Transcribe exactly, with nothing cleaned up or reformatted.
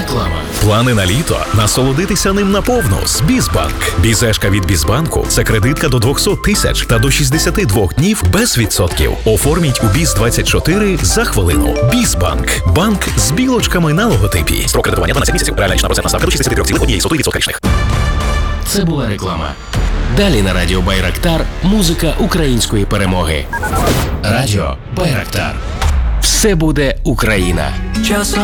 Реклама. Плани на літо? Насолодитися ним наповну з Бізбанк. Бізешка від Бізбанку – це кредитка до двісті тисяч та до шістдесят два днів без відсотків. Оформіть у Біз двадцять чотири за хвилину. Бізбанк. Банк з білочками на логотипі. Строк кредитування дванадцять місяців. Реальна річна процентна ставка до шістдесят три цілих одна сотих відсотка річних. Це була реклама. Далі на радіо Байрактар музика української перемоги. Радіо Байрактар. Все буде Україна. Часом